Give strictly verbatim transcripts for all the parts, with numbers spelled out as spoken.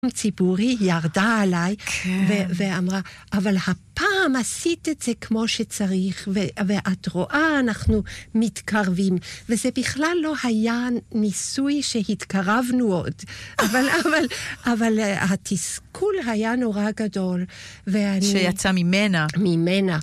ציבורי ירדה עליי כן. ו- ואמרה, אבל הפעם עשית את זה כמו שצריך, ו- ואת רואה, אנחנו מתקרבים, וזה בכלל לא היה ניסוי שהתקרבנו עוד, אבל, אבל, אבל התסכול היה נורא גדול, ואני... שיצא ממנה. ממנה,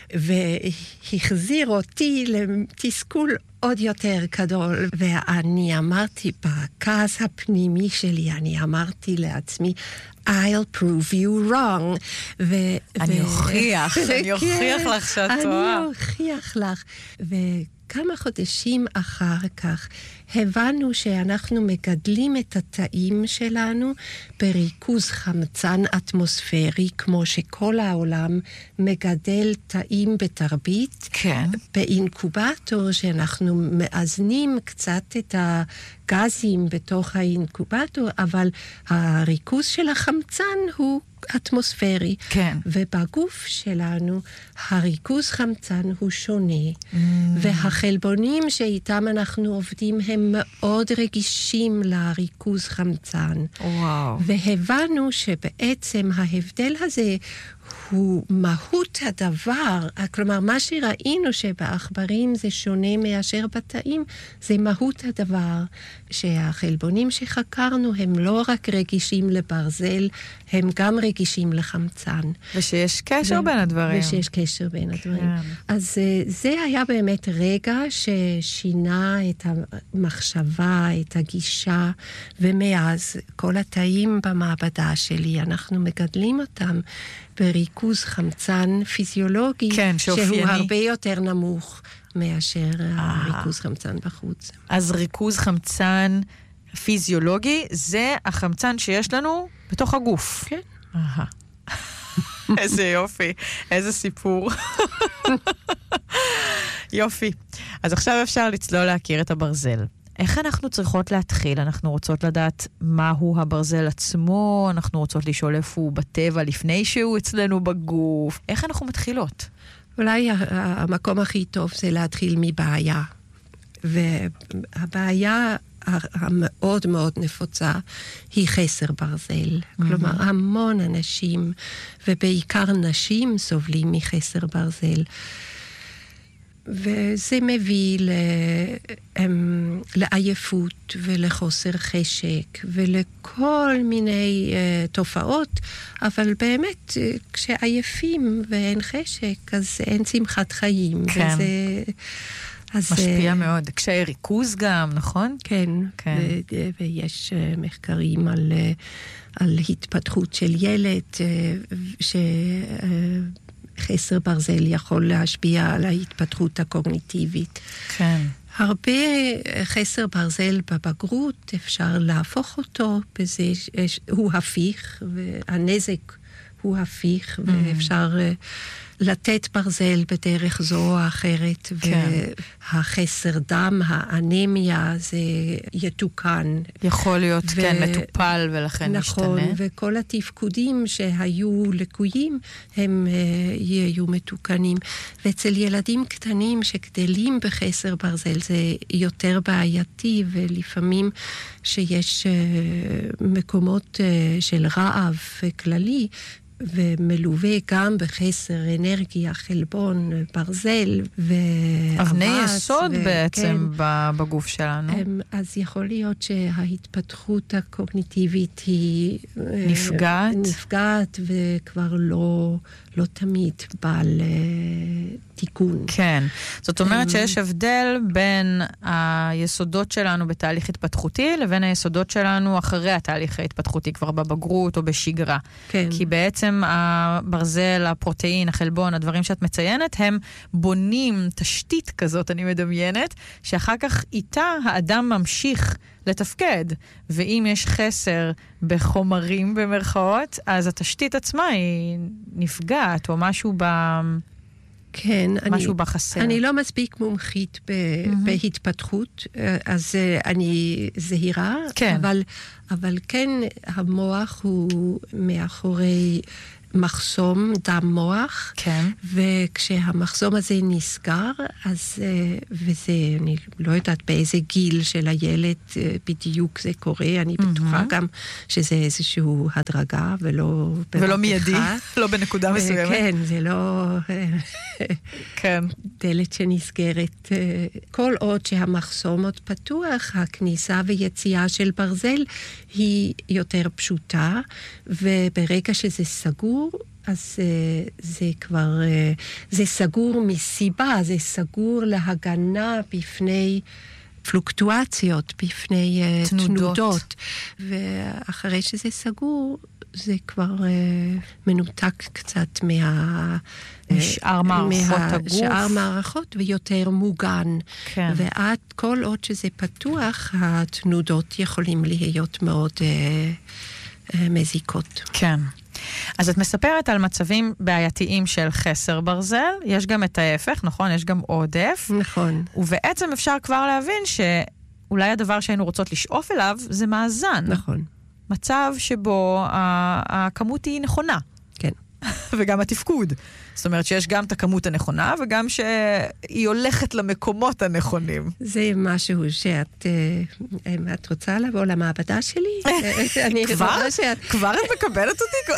והחזיר אותי לתסכול עוד יותר גדול, ואני אמרתי בכעס הפנימי שלי, אני אמרתי לעצמי, I'll prove you wrong. ו- אני ו- אוכיח, אני אוכיח לך שאת טועה. אני אוכיח לך. וכמה חודשים אחר כך הבנו שאנחנו מגדלים את התאים שלנו בריכוז חמצן אטמוספרי, כמו שכל העולם מגדל תאים בתרבית. כן. באינקובטור שאנחנו מאזנים קצת את הגזים בתוך האינקובטור, אבל הריכוז של החמצן הוא אטמוספרי. כן. ובגוף שלנו הריכוז חמצן הוא שונה, mm. והחלבונים שאיתם אנחנו עובדים הם מאוד רגישים לריכוז חמצן. וואו. והבנו שבעצם ההבדל הזה הוא מהות הדבר, כלומר מה שראינו שבעכברים זה שונה מאשר בתאים, זה מהות הדבר, שהחלבונים שחקרנו הם לא רק רגישים לברזל, הם גם רגישים לחמצן. ושיש קשר ו- בין הדברים. ושיש קשר בין הדברים. כן. אז זה היה באמת רגע ששינה את המחשבה, את הגישה, ומאז כל התאים במעבדה שלי, אנחנו מגדלים אותם בריכוז חמצן פיזיולוגי, כן, שהוא שאופייני. הרבה יותר נמוך מאשר הריכוז חמצן בחוץ. אז ריכוז חמצן פיזיולוגי, זה החמצן שיש לנו בתוך הגוף. כן. אהה. איזה יופי, איזה סיפור. יופי. אז עכשיו אפשר לצלול להכיר את הברזל. איך אנחנו צריכות להתחיל? אנחנו רוצות לדעת מהו הברזל עצמו, אנחנו רוצות לשאול איפה הוא בטבע לפני שהוא אצלנו בגוף. איך אנחנו מתחילות? אולי המקום הכי טוב זה להתחיל מבעיה. והבעיה המאוד מאוד נפוצה היא חסר ברזל. Mm-hmm. כלומר, המון אנשים, ובעיקר נשים, סובלים מחסר ברזל. וזה מביא ל... לעייפות ולחוסר חשק ולכל מיני uh, תופעות, אבל באמת uh, כשעייפים ואין חשק אז אין שמחת חיים. כן. וזה, אז, משפיע uh, מאוד. קשיי ריכוז גם, נכון? כן, כן. ו- ויש uh, מחקרים על, uh, על התפתחות של ילד uh, ש... Uh, חסר ברזל יכול להשפיע על ההתפתחות הקוגניטיבית. כן. הרבה חסר ברזל בבגרות, אפשר להפוך אותו בזה, הוא הפיך, והנזק הוא הפיך, mm-hmm. ואפשר לתת ברזל בדרך זו או אחרת, כן. והחסר דם, האנמיה, זה יתוקן. יכול להיות, ו... כן, מטופל ולכן נכון, משתנה. נכון, וכל התפקודים שהיו לקויים, הם uh, יהיו מתוקנים. ואצל ילדים קטנים שגדלים בחסר ברזל, זה יותר בעייתי, ולפעמים שיש uh, מקומות uh, של רעב כללי, ומלווה גם בחסר אנרגיה, חלבון, ברזל ואבס. אבני יסוד ו- בעצם כן. בגוף שלנו. אז יכול להיות שההתפתחות הקוגניטיבית היא נפגעת, נפגעת וכבר לא, לא תמיד בא לתיקון. כן. זאת אומרת שיש הבדל בין היסודות שלנו בתהליך התפתחותי לבין היסודות שלנו אחרי התהליך ההתפתחותי, כבר בבגרות או בשגרה. כן. כי בעצם הברזל, הפרוטאין, החלבון, הדברים שאת מציינת, הם בונים תשתית כזאת, אני מדמיינת, שאחר כך איתה האדם ממשיך לתפקד. ואם יש חסר בחומרים במרכאות, אז התשתית עצמה היא נפגעת, או משהו ב... כן, משהו אני, בחסר. אני לא מספיק מומחית ב, mm-hmm. בהתפתחות, אז אני זהירה, כן. אבל, אבל כן המוח הוא מאחורי מחסום דם מוח, כן. וכשהמחסום הזה נסגר, אז, וזה, אני לא יודעת באיזה גיל של הילד בדיוק זה קורה, אני בטוחה mm-hmm. גם שזה איזשהו הדרגה, ולא... ולא מיידי, לא בנקודה מסוימת. כן, זה לא... כן. דלת שנסגרת. כל עוד שהמחסום עוד פתוח, הכניסה ויציאה של ברזל היא יותר פשוטה, וברגע שזה סגור, אז זה כבר, זה סגור מסיבה, זה סגור להגנה בפני פלוקטואציות, בפני תנודות. תנודות. ואחרי שזה סגור, זה כבר מנותק קצת מה... משאר מערכות מה... הגוף. שאר מערכות ויותר מוגן. כן. ועד כל עוד שזה פתוח, התנודות יכולים להיות מאוד אה, אה, מזיקות. כן. אז את מספרת על מצבים בעייתיים של חסר ברזל, יש גם את ההפך, נכון? יש גם עודף. נכון. ובעצם אפשר כבר להבין שאולי הדבר שהיינו רוצות לשאוף אליו זה מאזן. נכון. מצב שבו הכמות היא נכונה. כן. וגם התפקוד. זאת אומרת שיש גם את הכמות הנכונה, וגם שהיא הולכת למקומות הנכונים. זה משהו שאת... את רוצה לבוא למעבדה שלי? כבר? כבר את מקבלת אותי?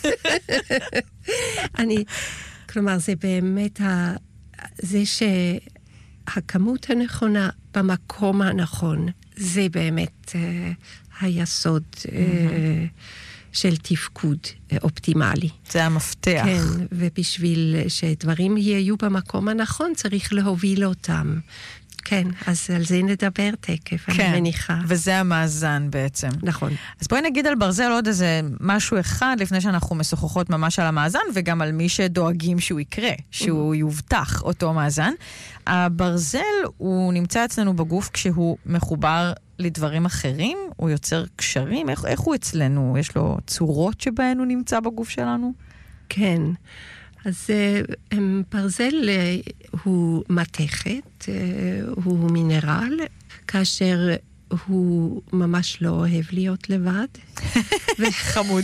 אני... כלומר, זה באמת... זה שהכמות הנכונה במקום הנכון, זה באמת היסוד... של תפקוד אופטימלי. זה המפתח. כן, ובשביל שדברים יהיו במקום הנכון, צריך להוביל אותם. כן, אז על זה נדבר תקף, כן, אני מניחה. וזה המאזן בעצם. נכון. אז בואי נגיד על ברזל עוד איזה משהו אחד, לפני שאנחנו משוחחות ממש על המאזן, וגם על מי שדואגים שהוא יקרה, שהוא יובטח אותו מאזן. הברזל הוא נמצא אצלנו בגוף כשהוא מחובר לדברים אחרים, הוא יוצר קשרים, איך, איך הוא אצלנו? יש לו צורות שבהן הוא נמצא בגוף שלנו? כן, אז ברזל הוא מתכת, הוא מינרל, כאשר הוא ממש לא אוהב להיות לבד. חמוד.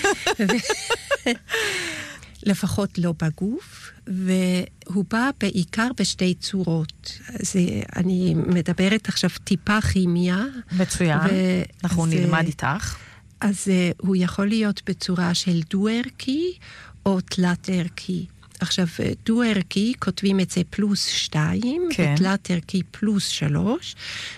לפחות לא בגוף, והוא בא בעיקר בשתי צורות. אז אני מדברת עכשיו טיפה כימיה. מצוין, אנחנו נלמד איתך. אז הוא יכול להיות בצורה של דו-ערכי או תלת-ערכי. עכשיו, דו-ערכי, כותבים את זה פלוס שתיים, כן. ותלת-ערכי פלוס שלוש,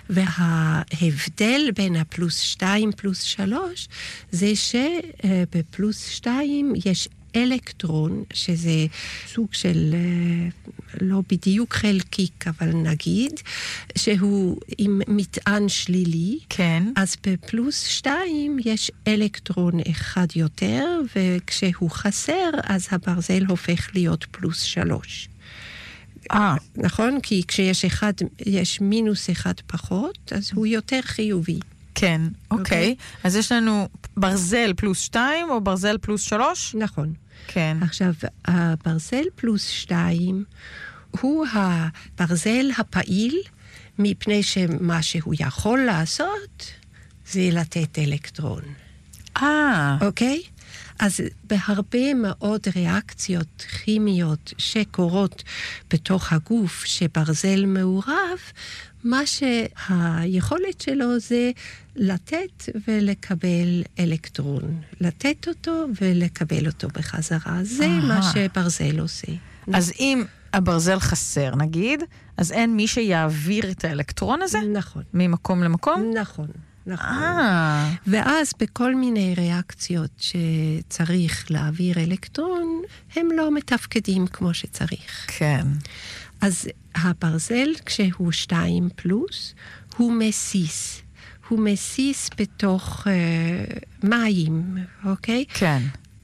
וההבדל בין הפלוס שתיים פלוס שלוש, זה שבפלוס שתיים יש אלקטרון, שזה סוג של, לא בדיוק חלקיק, אבל נגיד, שהוא עם מטען שלילי. כן. אז בפלוס שתיים יש אלקטרון אחד יותר, וכשהוא חסר, אז הברזל הופך להיות פלוס שלוש. אה. נכון? כי כשיש אחד, יש מינוס אחד פחות, אז הוא יותר חיובי. כן, אוקיי. Okay. אז יש לנו ברזל פלוס שתיים או ברזל פלוס שלוש? נכון. כן. עכשיו, הברזל פלוס שתיים הוא הברזל הפעיל, מפני שמה שהוא יכול לעשות זה לתת אלקטרון. אה. אוקיי? אז בהרבה מאוד ריאקציות כימיות שקורות בתוך הגוף שברזל מעורב, מה שהיכולת שלו זה לתת ולקבל אלקטרון. לתת אותו ולקבל אותו בחזרה. זה Aha. מה שברזל עושה. אז אם הברזל חסר, נגיד, אז אין מי שיעביר את האלקטרון הזה? נכון. ממקום למקום? נכון. נכון. אה. ואז בכל מיני ריאקציות שצריך להעביר אלקטרון, הם לא מתפקדים כמו שצריך. כן. אז הברזל, כשהוא שתיים פלוס, הוא מסיס. הוא מסיס בתוך uh, מים, אוקיי? כן.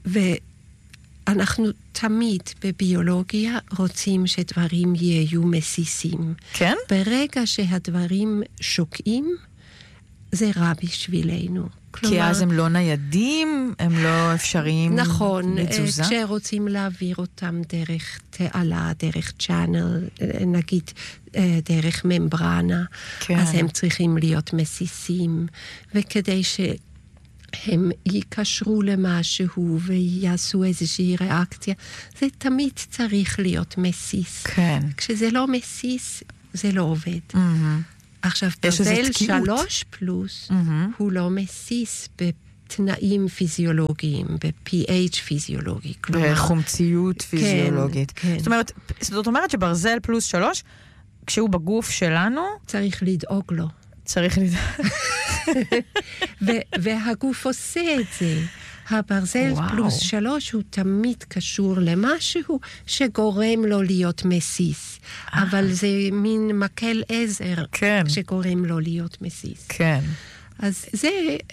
ואנחנו תמיד בביולוגיה רוצים שדברים יהיו מסיסים. כן? ברגע שהדברים שוקעים, זה רע בשבילנו. כלומר, כי אז הם לא ניידים, הם לא אפשריים נכון, לתזוזה? נכון, כשרוצים להעביר אותם דרך תעלה, דרך צ'אנל, נגיד דרך ממברנה, כן. אז הם צריכים להיות מסיסים, וכדי הם יקשרו למשהו ויעשו איזושהי ריאקציה. זה תמיד צריך להיות מסיס. כן. כשזה לא מסיס, זה לא עובד. Mm-hmm. עכשיו, ברזל שלוש פלוס, mm-hmm. הוא לא מסיס בתנאים פיזיולוגיים, ב-פי אייץ' פיזיולוגי. בחומציות פיזיולוגית. כן, כן. זאת אומרת, זאת אומרת שברזל פלוס שלוש, כשהוא בגוף שלנו... צריך לדאוג לו. צריך לדאוג. והגוף עושה את זה. הברזל וואו. פלוס שלוש הוא תמיד קשור למשהו שגורם לו להיות מסיס. אה. אבל זה מין מקל עזר כן. שגורם לו להיות מסיס. כן. אז זה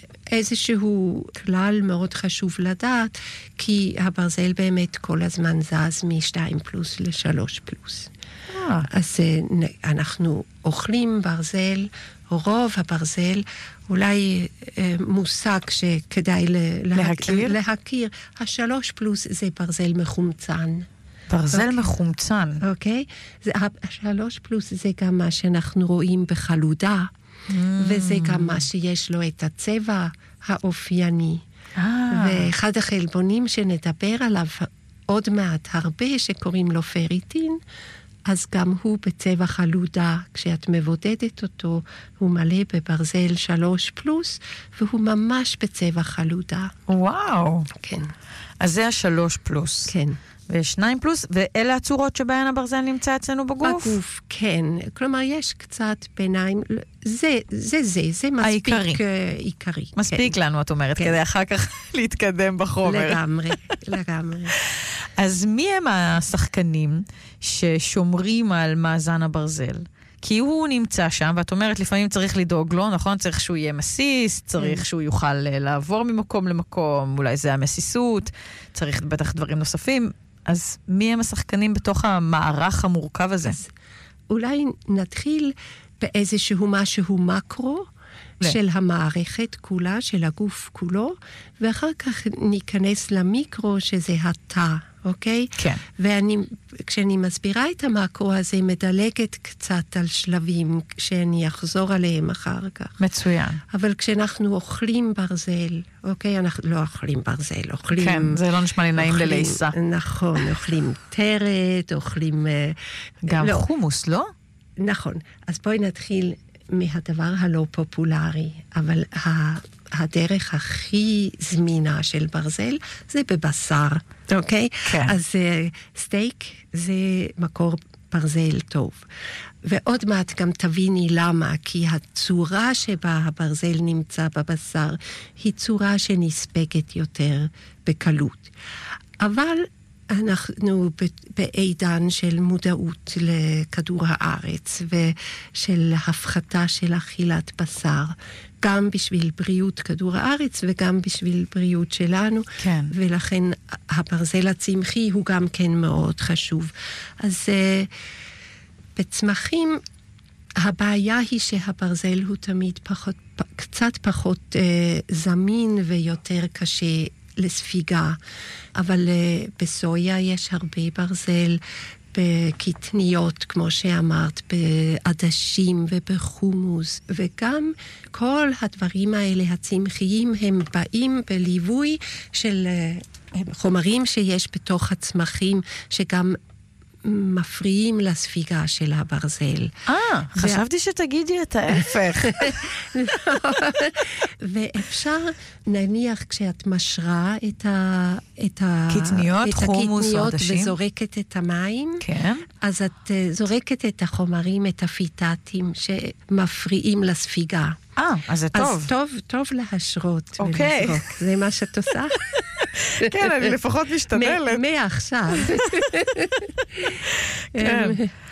איזשהו כלל מאוד חשוב לדעת, כי הברזל באמת כל הזמן זז משתיים פלוס לשלוש פלוס. אה. אז אנחנו אוכלים ברזל, רוב הברזל, אולי אה, מושג שכדאי להכיר? להכיר. השלוש פלוס זה ברזל מחומצן. ברזל אוקיי. מחומצן. אוקיי? זה, השלוש פלוס זה גם מה שאנחנו רואים בחלודה, mm. וזה גם מה שיש לו את הצבע האופייני. Ah. ואחד החלבונים שנדבר עליו עוד מעט הרבה, שקוראים לו פריטין, אז גם הוא בצבע חלודה, כשאת מבודדת אותו, הוא מלא בברזל שלוש פלוס, והוא ממש בצבע חלודה. וואו. כן. אז זה השלוש פלוס. כן. ושניים פלוס, ואלה הצורות שבהן הברזל נמצא אצלנו בגוף? בגוף, כן. כלומר, יש קצת ביניים, זה, זה, זה, זה מספיק העיקרי. עיקרי. מספיק כן. לנו, את אומרת, כן. כדי אחר כך להתקדם בחומר. לגמרי, לגמרי. אז מי הם השחקנים ששומרים על מאזן הברזל? כי הוא נמצא שם, ואת אומרת, לפעמים צריך לדאוג לו, נכון? צריך שהוא יהיה מסיס, צריך שהוא יוכל לעבור ממקום למקום, אולי זה המסיסות, צריך בטח דברים נוספים. אז מי הם השחקנים בתוך המערך המורכב הזה? אז אולי נתחיל באיזשהו משהו מקרו, של המערכת כולה, של הגוף כולו, ואחר כך ניכנס למיקרו שזה התא, אוקיי? כן. ואני, כשאני מסבירה את המקרו הזה, מדלגת קצת על שלבים, שאני אחזור עליהם אחר כך. מצוין. אבל כשאנחנו אוכלים ברזל, אוקיי? אנחנו לא אוכלים ברזל, אוכלים... כן, זה לא נשמע לי נעים ללעיסה. נכון, אוכלים טרת, אוכלים... גם לא. חומוס, לא? נכון. אז בואי נתחיל... מהדבר הלא פופולרי, אבל הדרך הכי זמינה של ברזל זה בבשר, אוקיי? כן. אז uh, סטייק זה מקור ברזל טוב. ועוד מעט גם תביני למה, כי הצורה שבה הברזל נמצא בבשר היא צורה שנספקת יותר בקלות. אבל אנחנו בעידן של מודעות לכדור הארץ ושל הפחתה של אכילת בשר, גם בשביל בריאות כדור הארץ וגם בשביל בריאות שלנו. כן. ולכן הברזל הצמחי הוא גם כן מאוד חשוב. אז uh, בצמחים הבעיה היא שהברזל הוא תמיד פחות, קצת פחות uh, זמין ויותר קשה לספיגה, אבל uh, בסויה יש הרבה ברזל, בקטניות, כמו שאמרת, בעדשים ובחומוס, וגם כל הדברים האלה הצמחיים הם באים בליווי של uh, חומרים שיש בתוך הצמחים, שגם מפריעים לספיגה של הברזל. אה, חשבתי שתגידי את ההפך. ואפשר, נניח, כשאת משרה את הקטניות, חומוס או עדשים, וזורקת את המים, כן. אז את זורקת את החומרים, את הפיטטים, שמפריעים לספיגה. אה, אז זה טוב. אז טוב, טוב להשרות. אוקיי. ולזרוק. זה מה שאת עושה? כן, אני לפחות משתדלת. מעכשיו. כן.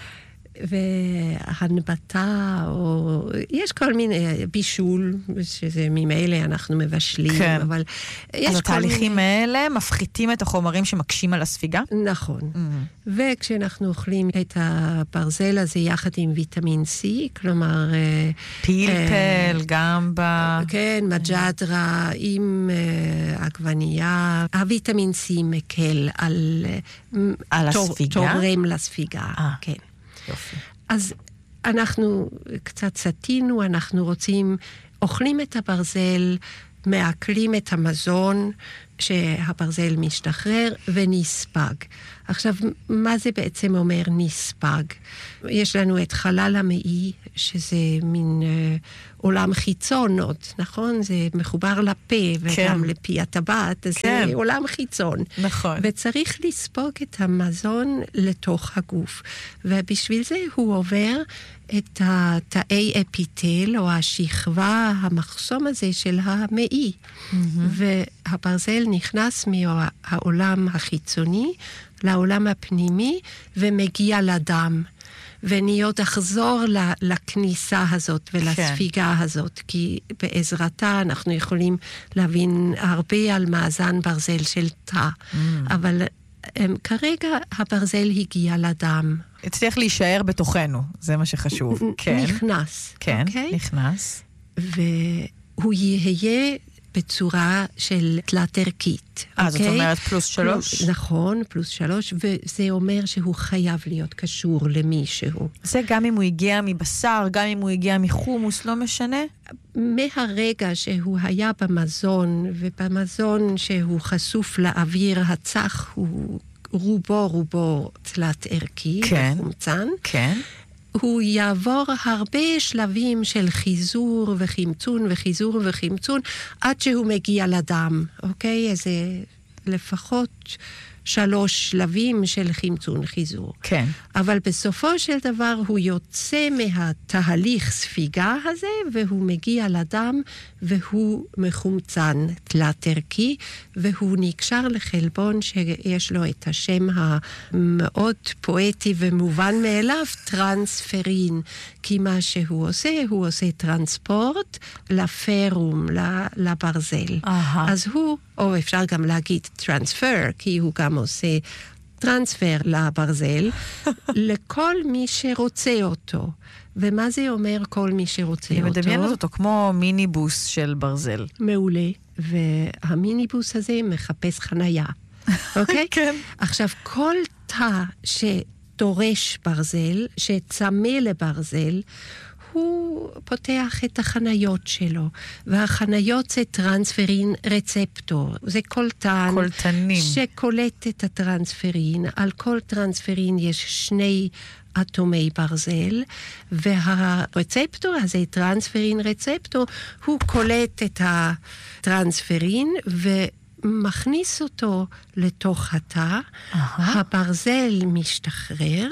והנבטה, או יש כל מיני בישול, שזה ממילא אנחנו מבשלים, כן. אבל יש אז כל התהליכים מיני... האלה מפחיתים את החומרים שמקשים על הספיגה? נכון. Mm-hmm. וכשאנחנו אוכלים את הברזל הזה יחד עם ויטמין C, כלומר... פלפל, אה, גמבה. כן, מג'דרה, עם אה, עגבנייה. הוויטמין C מקל על... על תור, הספיגה? תורם לספיגה, אה. כן. יופי. אז אנחנו קצת סתינו, אנחנו רוצים, אוכלים את הברזל, מעכלים את המזון שהברזל משתחרר ונספג. עכשיו, מה זה בעצם אומר נספג? יש לנו את חלל המעי, שזה מין אה, עולם חיצון עוד, נכון? זה מחובר לפה וגם כן. לפי הטבעת, אז כן. זה עולם חיצון. נכון. וצריך לספוג את המזון לתוך הגוף. ובשביל זה הוא עובר את התאי אפיטל, או השכבה, המחסום הזה של המעי. Mm-hmm. והברזל נכנס מהעולם החיצוני לעולם הפנימי, ומגיע לדם. ואני עוד אחזור לכניסה הזאת ולספיגה כן. הזאת, כי בעזרתה אנחנו יכולים להבין הרבה על מאזן ברזל של תא. Mm. אבל um, כרגע הברזל הגיע לדם. הצליח להישאר בתוכנו, זה מה שחשוב. כן. נכנס. כן, okay? נכנס. והוא יהיה בצורה של תלת ערכית. אה, זאת אומרת פלוס שלוש? נכון, פלוס שלוש, וזה אומר שהוא חייב להיות קשור למישהו. זה גם אם הוא הגיע מבשר, גם אם הוא הגיע מחומוס, לא משנה? מהרגע שהוא היה במזון, ובמזון שהוא חשוף לאוויר הצח, הוא רובו רובו תלת ערכי, כן, וחומצן. כן. הוא יעבור הרבה שלבים של חיזור וחמצון וחיזור וחמצון, עד שהוא מגיע לדם, אוקיי? איזה לפחות שלוש שלבים של חמצון חיזור. כן. אבל בסופו של דבר הוא יוצא מהתהליך ספיגה הזה, והוא מגיע לדם, והוא מחומצן תלת ערכי, והוא נקשר לחלבון שיש לו את השם המאוד פואטי ומובן מאליו, טרנספרין. כי מה שהוא עושה, הוא עושה טרנספורט לפרום, לברזל. Aha. אז הוא, או אפשר גם להגיד טרנספר, כי הוא גם עושה טרנספר לברזל, לכל מי שרוצה אותו. ומה זה אומר כל מי שרוצה אותו? אני מדמיינת אותו כמו מיניבוס של ברזל. מעולה. והמיניבוס הזה מחפש חנייה. אוקיי? כן. עכשיו, כל תא שדורש ברזל, שצמא לברזל, הוא פותח את החניות שלו, והחניות זה טרנספרין רצפטור. זה קולטן קולטנים. שקולט את הטרנספרין. על כל טרנספרין יש שני אטומי ברזל, והרצפטור הזה, טרנספרין רצפטור, הוא קולט את הטרנספרין ומכניס אותו לתוך התא. הברזל משתחרר,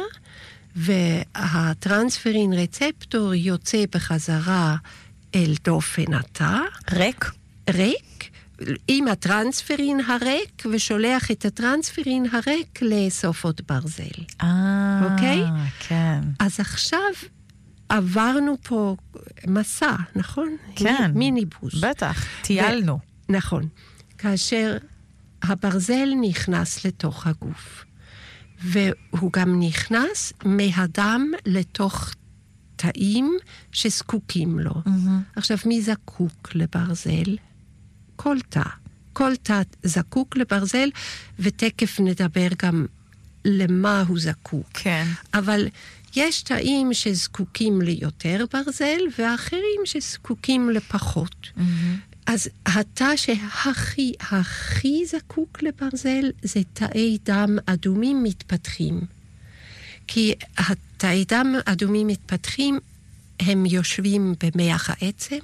והטרנספרין רצפטור יוצא בחזרה אל דופן התא. ריק? ריק, עם הטרנספרין הריק, ושולח את הטרנספרין הריק לאסופות ברזל. אה, אוקיי? כן. אז עכשיו עברנו פה מסע, נכון? כן. מיניבוס. בטח, טיילנו. ו- נכון. כאשר הברזל נכנס לתוך הגוף. והוא גם נכנס מהדם לתוך תאים שזקוקים לו. Mm-hmm. עכשיו, מי זקוק לברזל? כל תא. כל תא זקוק לברזל, ותקף נדבר גם למה הוא זקוק. כן. אבל יש תאים שזקוקים ליותר ברזל, ואחרים שזקוקים לפחות. Mm-hmm. אז התא שהכי הכי זקוק לברזל זה תאי דם אדומים מתפתחים. כי התאי דם אדומים מתפתחים, הם יושבים במח העצם,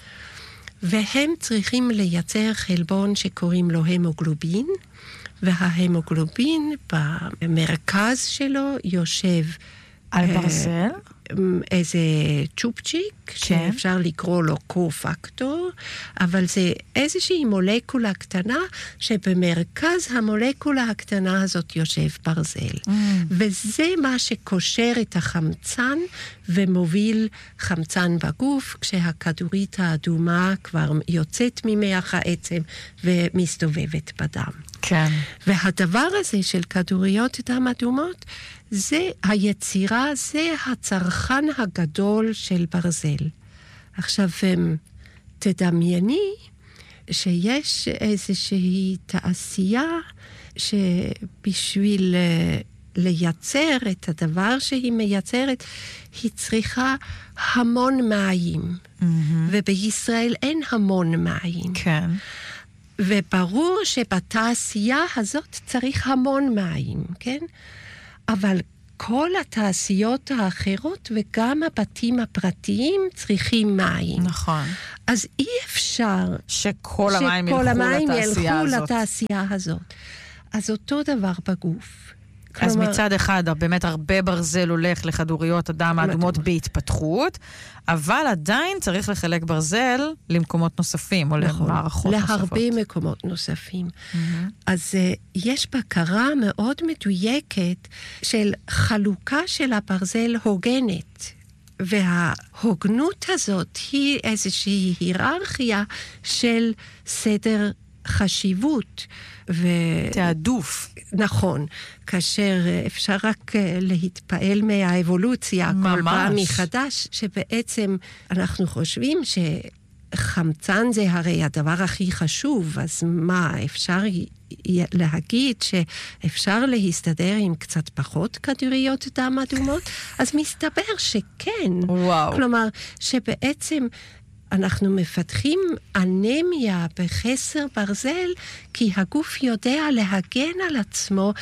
והם צריכים לייצר חלבון שקוראים לו המוגלובין, וההמוגלובין במרכז שלו יושב על ברזל? איזה צ'ופצ'יק, כן. שאפשר לקרוא לו קו-פקטור, אבל זה איזושהי מולקולה קטנה, שבמרכז המולקולה הקטנה הזאת יושב ברזל. Mm. וזה מה שקושר את החמצן, ומוביל חמצן בגוף, כשהכדורית האדומה כבר יוצאת ממח העצם, ומסתובבת בדם. כן. והדבר הזה של כדוריות דם אדומות, זה היצירה, זה הצרכן הגדול של ברזל. עכשיו, תדמייני שיש איזושהי תעשייה שבשביל לייצר את הדבר שהיא מייצרת, היא צריכה המון מים. ובישראל אין המון מים. כן. וברור שבתעשייה הזאת צריך המון מים, כן? אבל כל התעשיות האחרות וגם הבתים הפרטיים צריכים מים. נכון. אז אי אפשר שכל המים שכל ילכו המים לתעשייה ילכו הזאת. לתעשייה הזאת. אז אותו דבר בגוף. אז כלומר, מצד אחד, באמת הרבה ברזל הולך לכדוריות אדם האדומות בהתפתחות, אבל עדיין צריך לחלק ברזל למקומות נוספים, או נכון, למערכות נוספות. להרבה מקומות נוספים. Mm-hmm. אז uh, יש בקרה מאוד מדויקת של חלוקה של הברזל הוגנת. וההוגנות הזאת היא איזושהי היררכיה של סדר חשיבות. ו... תעדוף. נכון, כאשר אפשר רק להתפעל מהאבולוציה ממש. כל פעם מחדש, שבעצם אנחנו חושבים שחמצן זה הרי הדבר הכי חשוב, אז מה, אפשר להגיד שאפשר להסתדר עם קצת פחות כדוריות דם אדומות? אז מסתבר שכן. וואו. כלומר, שבעצם אנחנו מפתחים אנמיה בחסר ברזל, כי הגוף יודע להגן על עצמו,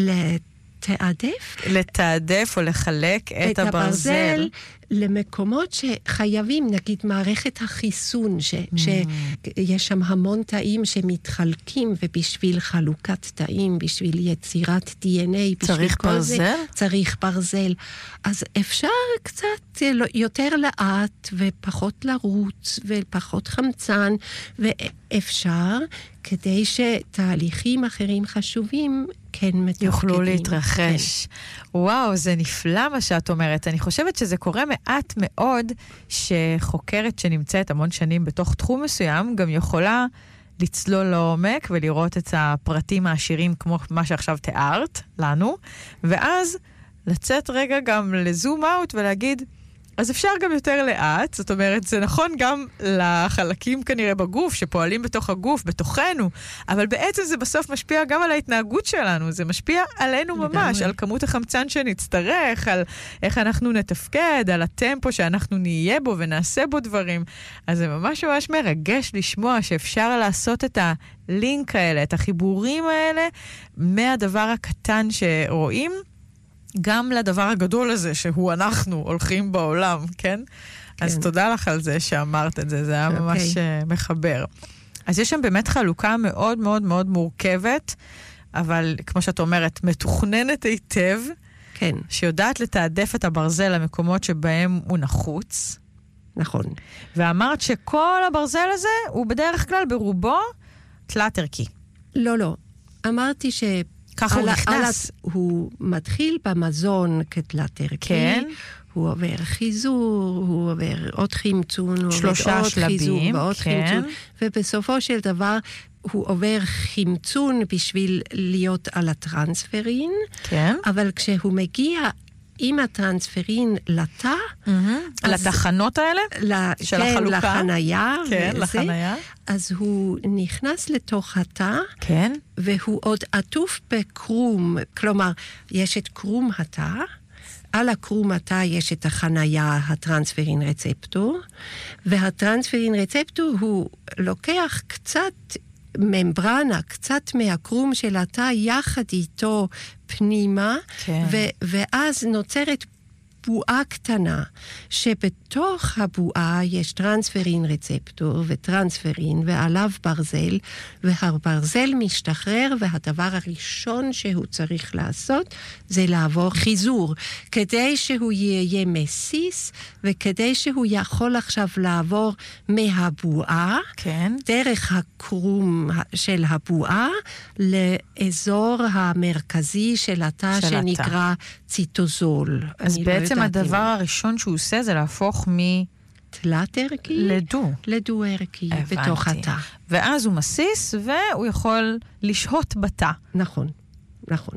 לתעדף. לתעדף או לחלק את, את הברזל. הברזל למקומות שחייבים, נגיד מערכת החיסון, ש, mm. שיש שם המון תאים שמתחלקים, ובשביל חלוקת תאים, בשביל יצירת די אן איי, צריך ברזל? זה, צריך ברזל. אז אפשר קצת יותר לאט, ופחות לרוץ, ופחות חמצן, ואפשר כדי שתהליכים אחרים חשובים כן מתפקדים. יוכלו להתרחש. כן. וואו, זה נפלא מה שאת אומרת. אני חושבת שזה קורה מעט מאוד שחוקרת שנמצאת המון שנים בתוך תחום מסוים, גם יכולה לצלול לעומק ולראות את הפרטים העשירים כמו מה שעכשיו תיארת לנו, ואז לצאת רגע גם לזום אאוט ולהגיד, אז אפשר גם יותר לאט, זאת אומרת, זה נכון גם לחלקים כנראה בגוף, שפועלים בתוך הגוף, בתוכנו, אבל בעצם זה בסוף משפיע גם על ההתנהגות שלנו, זה משפיע עלינו ממש, על כמות החמצן שנצטרך, על איך אנחנו נתפקד, על הטמפו שאנחנו נהיה בו ונעשה בו דברים. אז זה ממש ממש מרגש לשמוע שאפשר לעשות את הלינק האלה, את החיבורים האלה, מהדבר הקטן שרואים, גם לדבר הגדול הזה, שהוא אנחנו הולכים בעולם, כן? כן. אז תודה לך על זה שאמרת את זה, זה היה okay. ממש uh, מחבר. אז יש שם באמת חלוקה מאוד מאוד מאוד מורכבת, אבל כמו שאת אומרת, מתוכננת היטב, כן. שיודעת לתעדף את הברזל למקומות שבהם הוא נחוץ. נכון. ואמרת שכל הברזל הזה הוא בדרך כלל ברובו תלת ערכי. לא, לא. אמרתי ש... ככה הוא נכנס. הוא מתחיל במזון כתלת ערכי. כן. הוא עובר חיזור, הוא עובר עוד חמצון, שלושה הוא עובר שלבים, עוד חיזור ועוד כן. חמצון. ובסופו של דבר הוא עובר חמצון בשביל להיות על הטרנספרין. כן. אבל כשהוא מגיע עם הטרנספרין לתא, mm-hmm. לתחנות האלה? ל- של כן, החלוקה? לחנייה. כן, וזה, לחנייה. אז הוא נכנס לתוך התא, כן. והוא עוד עטוף בקרום, כלומר, יש את קרום התא, על הקרום התא יש את החנייה, הטרנספרין רצפטור, והטרנספרין רצפטור הוא לוקח קצת ממברנה, קצת מהקרום של התא, יחד איתו פנימה, כן. ו- ואז נוצרת בועה קטנה, שבתוך הבועה יש טרנספרין רצפטור וטרנספרין ועליו ברזל, והברזל משתחרר, והדבר הראשון שהוא צריך לעשות זה לעבור חיזור, כדי שהוא יהיה מסיס, וכדי שהוא יכול עכשיו לעבור מהבועה, כן. דרך הקרום של הבועה, לאזור המרכזי של התא שנקרא ציטוזול. אז בעצם לא הדבר הראשון שהוא עושה זה להפוך מ... תלת ערכי? לדו. לדו ערכי, בתוך התא. ואז הוא מסיס, והוא יכול לשהות בתא. נכון, נכון.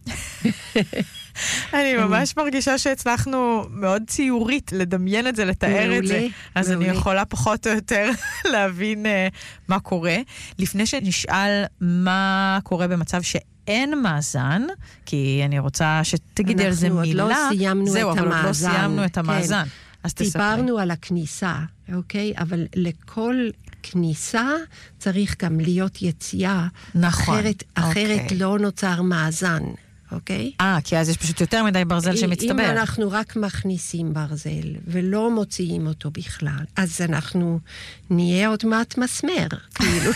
אני ממש מרגישה שהצלחנו מאוד ציורית לדמיין את זה, לתאר את זה. אז אני יכולה פחות או יותר להבין מה קורה. לפני שנשאל מה קורה במצב ש... אין מאזן, כי אני רוצה שתגידי על זה מילה. אנחנו עוד לא סיימנו את המאזן. זהו, אבל עוד לא סיימנו את המאזן. אז תספרי. דיברנו על הכניסה, אוקיי? אבל לכל כניסה צריך גם להיות יציאה. נכון. אחרת, אחרת אוקיי. לא נוצר מאזן, אוקיי? אה, כי אז יש פשוט יותר מדי ברזל שמצטבר. אם אנחנו רק מכניסים ברזל ולא מוציאים אותו בכלל, אז אנחנו נהיה עוד מעט מסמר, כאילו.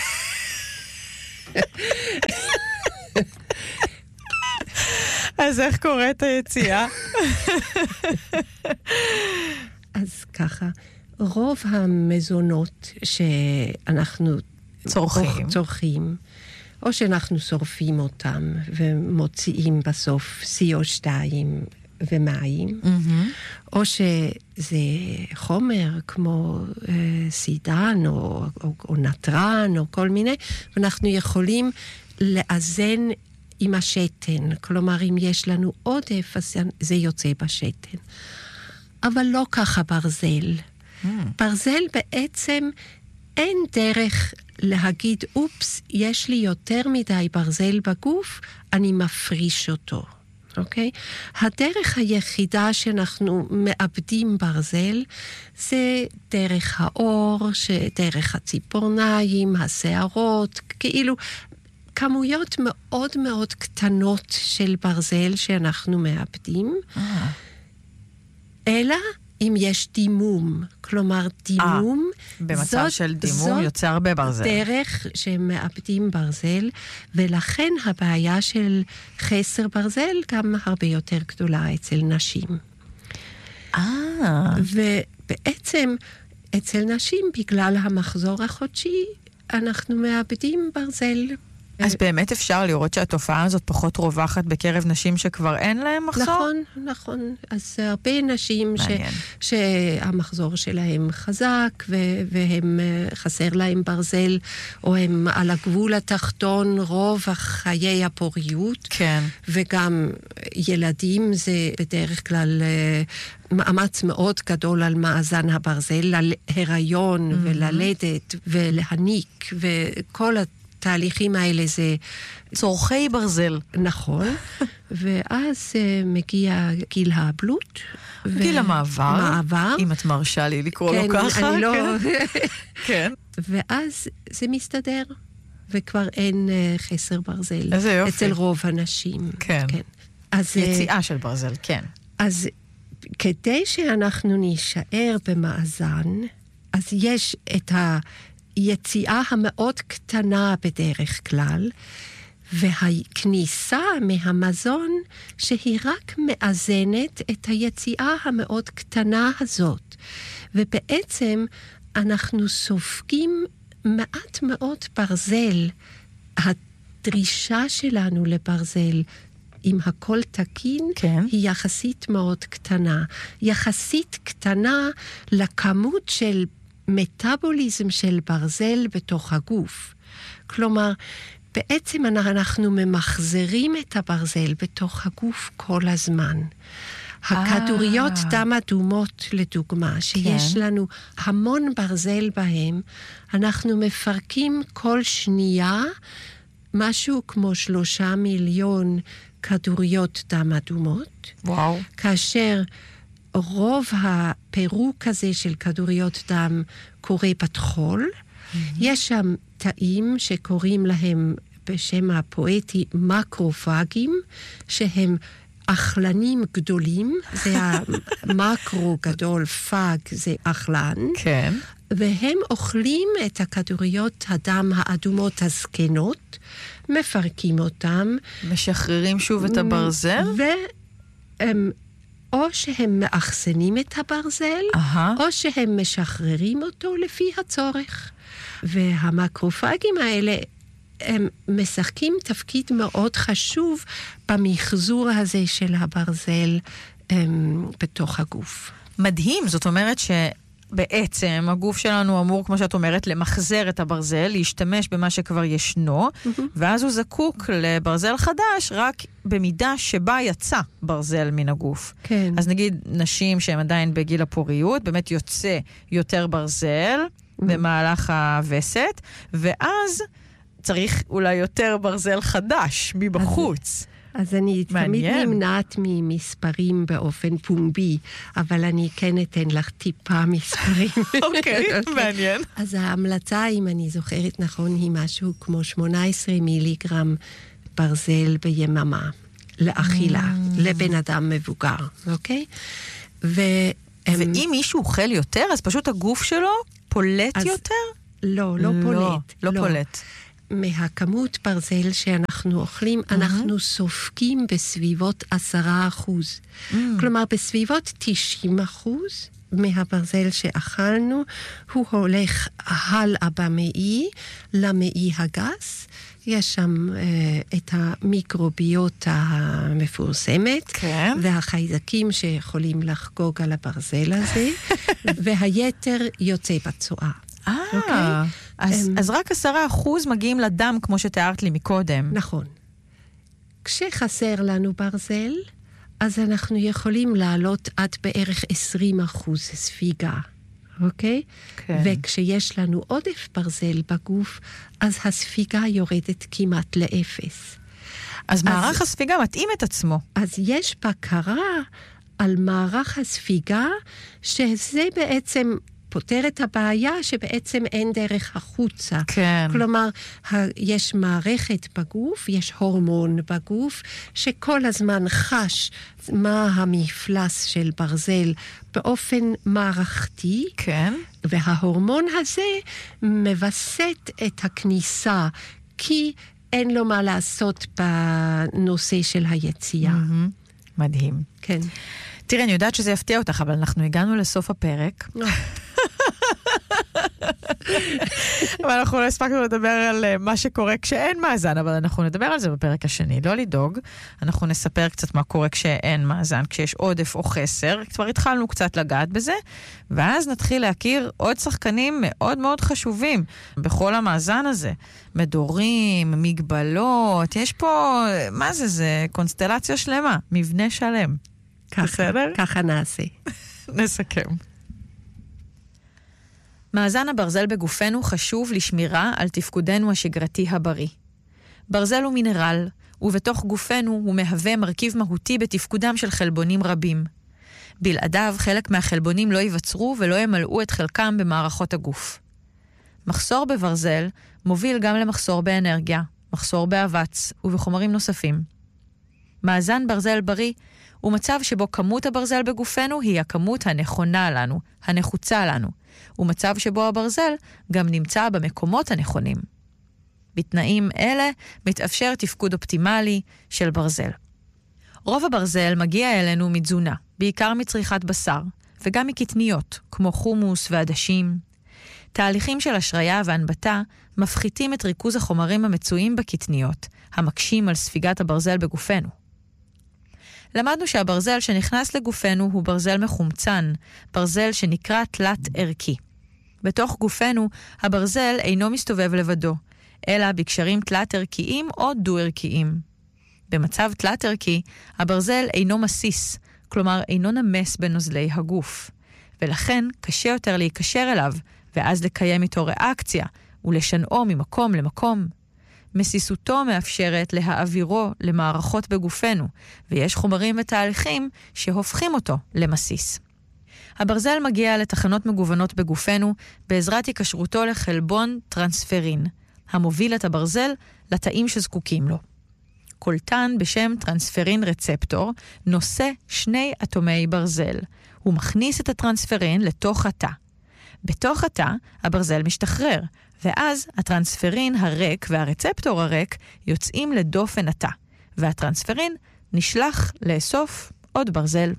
אז איך קוראת היציאה? אז ככה, רוב המזונות שאנחנו צורכים, צורכים או שאנחנו שורפים אותם ומוציאים בסוף סי או שתיים ומים, mm-hmm. או שזה חומר כמו אה, סידן או, או, או נטרן או כל מיני, ואנחנו יכולים לאזן עם השתן. כלומר, אם יש לנו עודף, אז זה יוצא בשתן. אבל לא ככה ברזל. Mm. ברזל בעצם אין דרך להגיד, אופס, יש לי יותר מדי ברזל בגוף, אני מפריש אותו. אוקיי? הדרך היחידה שאנחנו מאבדים ברזל, זה דרך האור, דרך הציפורניים, השערות, כאילו כמויות מאוד מאוד קטנות של ברזל שאנחנו מאבדים, אה. אלא אם יש דימום. כלומר, דימום, 아, במצב זאת, של דימום יוצא הרבה ברזל. דרך שהם מאבדים ברזל, ולכן הבעיה של חסר ברזל גם הרבה יותר גדולה אצל נשים. אה. ובעצם אצל נשים, בגלל המחזור החודשי, אנחנו מאבדים ברזל. אז באמת אפשר לראות שהתופעה הזאת פחות רווחת בקרב נשים שכבר אין להם מחזור? נכון, נכון. אז הרבה נשים ש, שהמחזור שלהם חזק, ו- והם חסר להם ברזל, או הם על הגבול התחתון רוב חיי הפוריות. כן. וגם ילדים זה בדרך כלל מאמץ מאוד גדול על מאזן הברזל, להיריון mm-hmm. וללדת ולהניק, וכל ה... התהליכים האלה זה צורכי ברזל. נכון. ואז uh, מגיע גיל הבלוט. גיל המעבר. מעבר. אם את מרשה לי לקרוא כן, לו ככה. אני לא... כן. ואז זה מסתדר, וכבר אין uh, חסר ברזל. איזה יופי. אצל רוב הנשים. כן. כן. אז, יציאה של ברזל, כן. אז כדי שאנחנו נשאר במאזן, אז יש את ה... יציאה המאוד קטנה בדרך כלל, והכניסה מהמזון שהיא רק מאזנת את היציאה המאוד קטנה הזאת. ובעצם אנחנו סופגים מעט מאוד ברזל. הדרישה שלנו לברזל, אם הכל תקין, כן. היא יחסית מאוד קטנה. יחסית קטנה לכמות של מטאבוליזם של ברזל בתוך הגוף. כלומר, בעצם אנחנו ממחזרים את הברזל בתוך הגוף כל הזמן. הכדוריות דם אדומות, לדוגמה, שיש לנו המון ברזל בהם, אנחנו מפרקים כל שנייה משהו כמו שלושה מיליון כדוריות דם אדומות. וואו. כאשר רוב הפירוק הזה של כדוריות דם קורה בטחול. Mm-hmm. יש שם תאים שקוראים להם בשם הפואטי מקרופגים, שהם אכלנים גדולים, זה המקרו גדול, פאג זה אכלן. כן. והם אוכלים את הכדוריות הדם האדומות הזקנות, מפרקים אותם. משחררים שוב את הברזל? והם... או שהם מאחסנים את הברזל, uh-huh. או שהם משחררים אותו לפי הצורך. והמקרופגים האלה, הם משחקים תפקיד מאוד חשוב במחזור הזה של הברזל הם, בתוך הגוף. מדהים, זאת אומרת ש... בעצם הגוף שלנו אמור, כמו שאת אומרת, למחזר את הברזל, להשתמש במה שכבר ישנו, mm-hmm. ואז הוא זקוק לברזל חדש רק במידה שבה יצא ברזל מן הגוף. כן. אז נגיד נשים שהן עדיין בגיל הפוריות, באמת יוצא יותר ברזל mm-hmm. במהלך הווסת, ואז צריך אולי יותר ברזל חדש מבחוץ. אז אני תמיד נמנעת ממספרים באופן פומבי, אבל אני כן אתן לך טיפה מספרים. אוקיי, מעניין. אז ההמלצה, אם אני זוכרת נכון, היא משהו כמו שמונה עשרה מיליגרם ברזל ביממה, לאכילה, לבן אדם מבוגר, אוקיי? ואם מישהו אוכל יותר, אז פשוט הגוף שלו פולט יותר? לא, לא פולט. לא פולט. מהכמות ברזל שאנחנו אוכלים, אנחנו סופקים בסביבות עשרה אחוז. כלומר, בסביבות תשעים אחוז מהברזל שאכלנו, הוא הולך הלאה במעי, למעי הגס. יש שם uh, את המיקרוביוטה המפורסמת, כן. והחיידקים שיכולים לחגוג על הברזל הזה, והיתר יוצא בצואה. אה, okay? אז, um, אז רק עשרה אחוז מגיעים לדם, כמו שתיארת לי מקודם. נכון. כשחסר לנו ברזל, אז אנחנו יכולים לעלות עד בערך עשרים אחוז ספיגה. אוקיי? כן. וכשיש לנו עודף ברזל בגוף, אז הספיגה יורדת כמעט לאפס. אז, אז מערך הספיגה מתאים את עצמו. אז יש בקרה על מערך הספיגה, שזה בעצם פותר את הבעיה שבעצם אין דרך החוצה. כן. כלומר, יש מערכת בגוף, יש הורמון בגוף, שכל הזמן חש מה המפלס של ברזל באופן מערכתי. כן. וההורמון הזה מבסט את הכניסה, כי אין לו מה לעשות בנושא של היציאה. Mm-hmm. מדהים. כן. תראי, אני יודעת שזה יפתיע אותך, אבל אנחנו הגענו לסוף הפרק. אבל אנחנו לא הספקנו לדבר על מה שקורה כשאין מאזן, אבל אנחנו נדבר על זה בפרק השני. לא לדאוג, אנחנו נספר קצת מה קורה כשאין מאזן, כשיש עודף או חסר. כבר התחלנו קצת לגעת בזה, ואז נתחיל להכיר עוד שחקנים מאוד מאוד חשובים בכל המאזן הזה. מדורים, מגבלות, יש פה, מה זה זה? קונסטלציה שלמה, מבנה שלם. ככה, ככה נעשה. נסכם. מאזן הברזל בגופנו חשוב לשמירה על תפקודנו השגרתי הבריא. ברזל הוא מינרל, ובתוך גופנו הוא מהווה מרכיב מהותי בתפקודם של חלבונים רבים. בלעדיו חלק מהחלבונים לא ייווצרו ולא ימלאו את חלקם במערכות הגוף. מחסור בברזל מוביל גם למחסור באנרגיה, מחסור באבץ ובחומרים נוספים. מאזן ברזל בריא הוא מצב שבו כמות הברזל בגופנו היא הכמות הנכונה לנו, הנחוצה לנו, ומצב שבו הברזל גם נמצא במקומות הנכונים. בתנאים אלה מתאפשר תפקוד אופטימלי של ברזל. רוב הברזל מגיע אלינו מתזונה, בעיקר מצריכת בשר, וגם מקטניות, כמו חומוס ועדשים. תהליכים של השריה והנבטה מפחיתים את ריכוז החומרים המצויים בקטניות, המקשים על ספיגת הברזל בגופנו. למדנו שהברזל שנכנס לגופנו הוא ברזל מחומצן, ברזל שנקרא תלת ערכי. בתוך גופנו הברזל אינו מסתובב לבדו, אלא בקשרים תלת ערכיים או דו ערכיים. במצב תלת ערכי, הברזל אינו מסיס, כלומר אינו נמס בנוזלי הגוף, ולכן קשה יותר להיקשר אליו, ואז לקיים איתו ריאקציה, ולשנעו ממקום למקום. מסיסותו מאפשרת להעבירו למערכות בגופנו, ויש חומרים ותהליכים שהופכים אותו למסיס. הברזל מגיע לתחנות מגוונות בגופנו בעזרת היקשרותו לחלבון טרנספרין, המוביל את הברזל לתאים שזקוקים לו. קולטן בשם טרנספרין רצפטור נושא שני אטומי ברזל. הוא מכניס את הטרנספרין לתוך התא. בתוך התא הברזל משתחרר, ואז הטרנספרין הריק והרצפטור הריק יוצאים לדופן התא, והטרנספרין נשלח לאסוף עוד ברזל.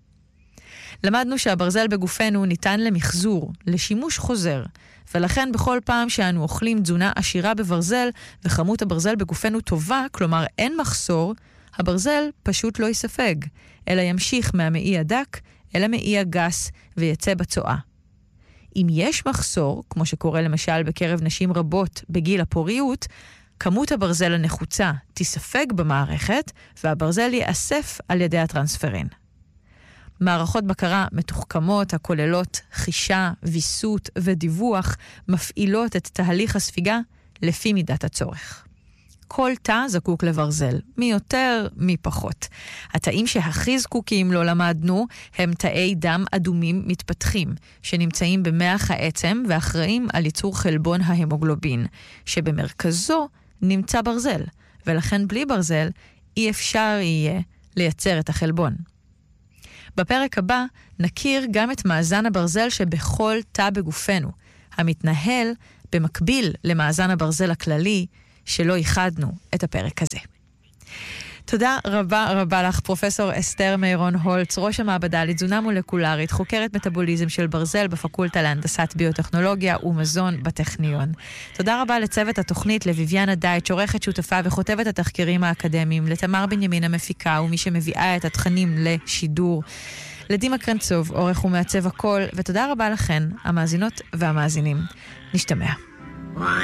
למדנו שהברזל בגופנו ניתן למחזור, לשימוש חוזר, ולכן בכל פעם שאנו אוכלים תזונה עשירה בברזל וכמות הברזל בגופנו טובה, כלומר אין מחסור, הברזל פשוט לא יספג, אלא ימשיך מהמעי הדק אל המעי הגס ויצא בצואה. אם יש מחסור, כמו שקורה למשל בקרב נשים רבות בגיל הפוריות, כמות הברזל הנחוצה תספג במערכת והברזל יאסף על ידי הטרנספרין. מערכות בקרה מתוחכמות הכוללות חישה, ויסות ודיווח מפעילות את תהליך הספיגה לפי מידת הצורך. כל תא זקוק לברזל, מי יותר, מי פחות. התאים שהכי זקוקים לא למדנו הם תאי דם אדומים מתפתחים, שנמצאים במח העצם ואחראים על ייצור חלבון ההמוגלובין, שבמרכזו נמצא ברזל, ולכן בלי ברזל אי אפשר יהיה לייצר את החלבון. בפרק הבא נכיר גם את מאזן הברזל שבכל תא בגופנו, המתנהל במקביל למאזן הברזל הכללי, שלא ייחדנו את הפרק הזה. תודה רבה רבה לך, פרופסור אסתר מירון הולץ, ראש המעבדה לתזונה מולקולרית, חוקרת מטאבוליזם של ברזל בפקולטה להנדסת ביוטכנולוגיה ומזון בטכניון. תודה רבה לצוות התוכנית, לביביאנה דייטש, עורכת שותפה וכותבת התחקירים האקדמיים, לתמר בנימין המפיקה ומי שמביאה את התכנים לשידור, לדימה קרנצוב, עורך ומעצב הכל, ותודה רבה לכן, המאזינות והמאזינים. נשתמע.